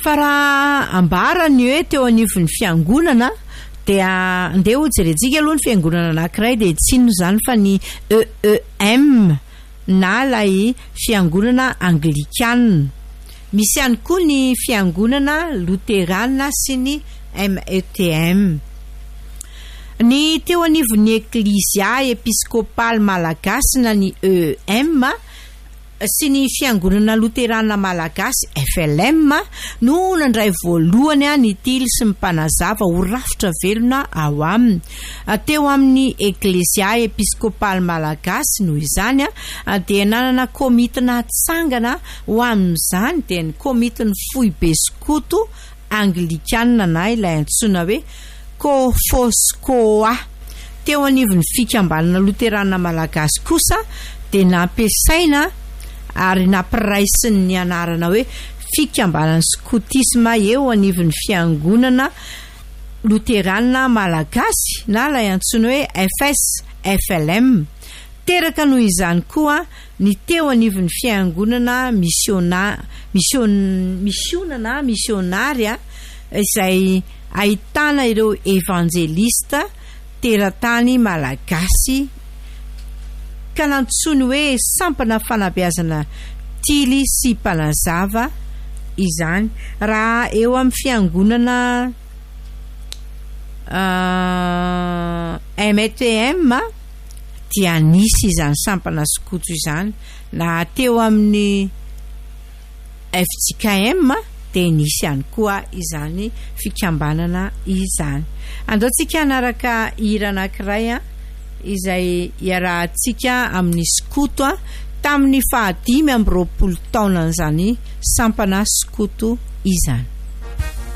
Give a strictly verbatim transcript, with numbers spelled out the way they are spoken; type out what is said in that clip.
fa raha ambarany hoe teo anivon'ny fiangonana dia andeha ho jerentsika aloha ny fiangonana anankiray dia tsino zany fa ny E E M na lay fiangonana anglikana. Misy ihany koa ny fiangonana luterana sy ny M E T M. Ny teo anivon'ny eklizia episkopal malagasy na ny E E M sy ny fiangonana luterana malagasy F L M no nandray voalohany ny tily sy mpanazava ho rafitra velona ao aminy. Teo amin'ny eklezia episkopal malagasy no izany dia nanana komitina tsangana ho amin'izany dia ny komitiny fohy be skoto anglikana na ilay antsoina hoe Kofoscoa. Teo anivon'ny fikambanana luterana malagasy kosa dia nampiasaina ary nampiraisiny ny anarana hoe fikambanana skotisma eo anivon'ny fiangonana luterana malagasy na ilay antsoina hoe F S F L M. Teraka noho izany koa ny teo anivon'ny fiangonana missiona mission missionana missionaria izay ahitana ireo evangelista teratany malagasy ka nantsony hoe sampana fanabeazana tily sy mpanazava izany. Raha eo amin'ny fiangonana uh, M E T M dia nisy izany sampana skoto izany, na teo amin'ny F J K M dia nisy ihany koa izany fikambanana izany. Andaotsika anaraka hira anankiray izay iarahantsika amin'ny skoto tamin'ny fahadimy amby roapolo taona izany sampana skoto izany.